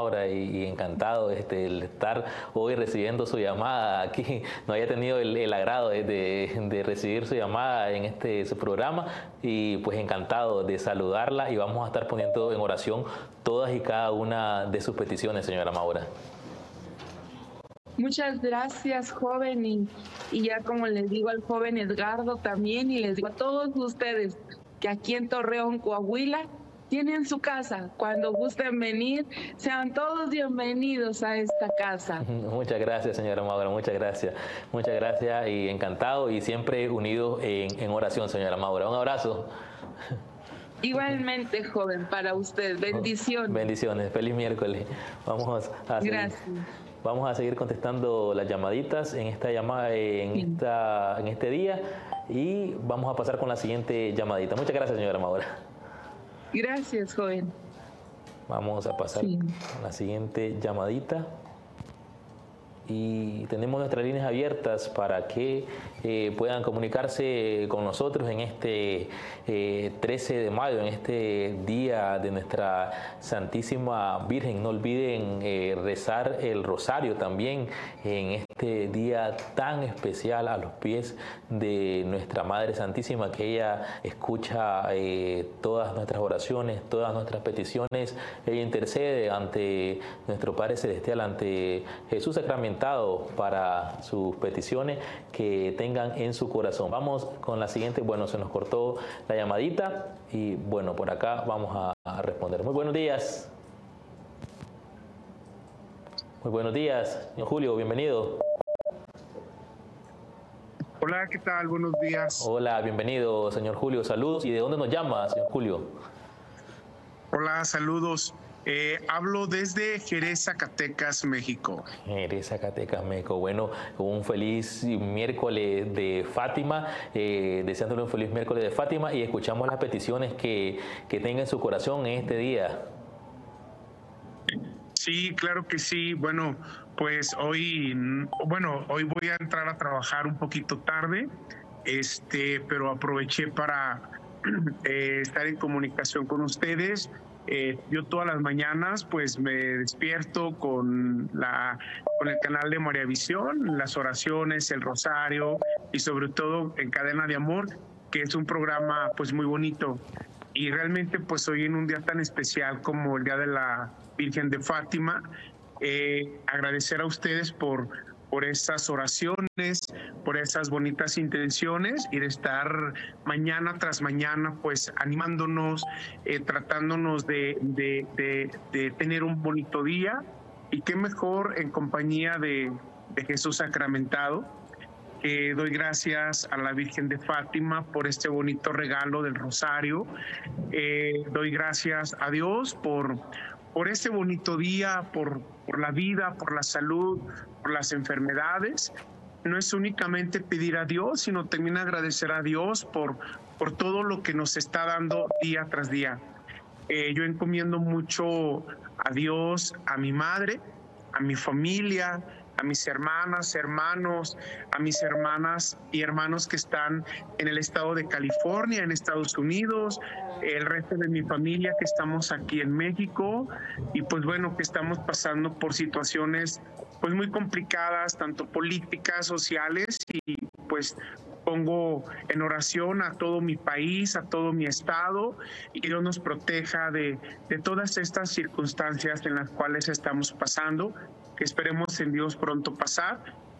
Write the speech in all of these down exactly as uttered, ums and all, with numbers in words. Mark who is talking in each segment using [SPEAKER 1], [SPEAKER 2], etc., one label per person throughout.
[SPEAKER 1] Maura, y, y encantado este, el estar hoy recibiendo su llamada aquí. No había tenido el, el agrado de, de, de recibir su llamada en este su programa, y pues encantado de saludarla, y vamos a estar poniendo en oración todas y cada una de sus peticiones, señora Maura.
[SPEAKER 2] Muchas gracias, joven, y, y ya como les digo al joven Edgardo también, y les digo a todos ustedes que aquí en Torreón, Coahuila, tienen su casa. Cuando gusten venir, sean todos bienvenidos a esta casa.
[SPEAKER 1] Muchas gracias, señora Maura, muchas gracias. Muchas gracias y encantado, y siempre unidos en, en oración, señora Maura. Un abrazo.
[SPEAKER 2] Igualmente, joven, para usted. Bendiciones.
[SPEAKER 1] Bendiciones. Feliz miércoles. Vamos a seguir,
[SPEAKER 2] gracias.
[SPEAKER 1] Vamos a seguir contestando las llamaditas en esta llamada, en, sí. esta, en este día, y vamos a pasar con la siguiente llamadita. Muchas gracias, señora Maura.
[SPEAKER 2] Gracias, joven.
[SPEAKER 1] Vamos a pasar sí. con la siguiente llamadita. Y tenemos nuestras líneas abiertas para que eh, puedan comunicarse con nosotros en este eh, trece de mayo, en este día de nuestra Santísima Virgen. No olviden eh, rezar el rosario también en este día tan especial a los pies de nuestra Madre Santísima, que ella escucha eh, todas nuestras oraciones, todas nuestras peticiones. Ella intercede ante nuestro Padre Celestial, ante Jesús sacramentado, para sus peticiones que tengan en su corazón. Vamos con la siguiente. Bueno, se nos cortó la llamadita, y bueno, por acá vamos a, a responder. Muy buenos días. Muy buenos días, señor Julio, bienvenido.
[SPEAKER 3] Hola, ¿qué tal? Buenos días.
[SPEAKER 1] Hola, bienvenido, señor Julio. Saludos. ¿Y de dónde nos llama, señor Julio?
[SPEAKER 3] Hola, saludos. Eh, hablo desde Jerez, Zacatecas, México.
[SPEAKER 1] Jerez, Zacatecas, México. Bueno, un feliz miércoles de Fátima, eh, deseándole un feliz miércoles de Fátima, y escuchamos las peticiones que, que tenga en su corazón en este día.
[SPEAKER 3] Sí, claro que sí. Bueno, pues hoy, bueno, hoy voy a entrar a trabajar un poquito tarde, este, pero aproveché para eh, estar en comunicación con ustedes. Eh, yo todas las mañanas pues me despierto con, la, con el canal de María Visión, las oraciones, el rosario, y sobre todo en Cadena de Amor, que es un programa pues muy bonito. Y realmente pues hoy, en un día tan especial como el Día de la Virgen de Fátima, eh, agradecer a ustedes por, por esas oraciones, por esas bonitas intenciones, y de estar mañana tras mañana pues animándonos, eh, tratándonos de, de, de, de tener un bonito día, y qué mejor en compañía de, de Jesús sacramentado. Eh, doy gracias a la Virgen de Fátima por este bonito regalo del rosario. Eh, doy gracias a Dios por, por este bonito día, por, por la vida, por la salud, por las enfermedades. No es únicamente pedir a Dios, sino también agradecer a Dios por, por todo lo que nos está dando día tras día. Eh, yo encomiendo mucho a Dios, a mi madre, a mi familia, a mis hermanas, hermanos, a mis hermanas y hermanos que están en el estado de California, en Estados Unidos, el resto de mi familia que estamos aquí en México, y pues bueno, que estamos pasando por situaciones pues muy complicadas, tanto políticas, sociales, y pues pongo en oración a todo mi país, a todo mi estado, y que Dios nos proteja de, de todas estas circunstancias en las cuales estamos pasando, que esperemos en Dios pronto pasar,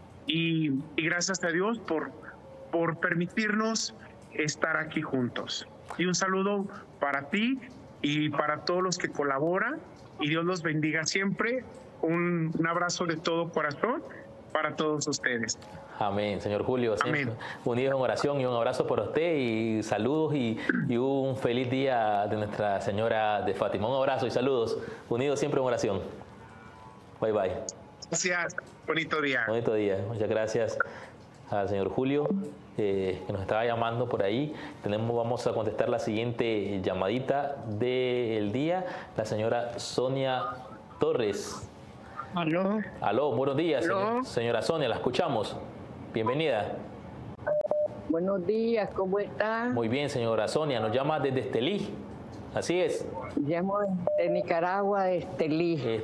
[SPEAKER 3] y, y gracias a Dios por, por permitirnos estar aquí juntos. Y un saludo para ti y para todos los que colaboran, y Dios los bendiga siempre. Un, un abrazo de todo corazón para todos ustedes.
[SPEAKER 1] Amén, señor Julio. Amén. Unidos en oración, y un abrazo por usted, y saludos, y, y un feliz día de Nuestra Señora de Fátima. Un abrazo y saludos, unidos siempre en oración. Bye, bye.
[SPEAKER 3] Gracias, bonito día.
[SPEAKER 1] Bonito día, muchas gracias al señor Julio, eh, que nos estaba llamando por ahí. Tenemos, vamos a contestar la siguiente llamadita del día, la señora Sonia Torres.
[SPEAKER 4] Aló.
[SPEAKER 1] Aló, buenos días,
[SPEAKER 4] Aló.
[SPEAKER 1] Señor, señora Sonia, la escuchamos. Bienvenida.
[SPEAKER 4] Buenos días, ¿cómo está?
[SPEAKER 1] Muy bien, señora Sonia, nos llama desde Estelí. Así es.
[SPEAKER 4] Llamo de Nicaragua, de Estelí.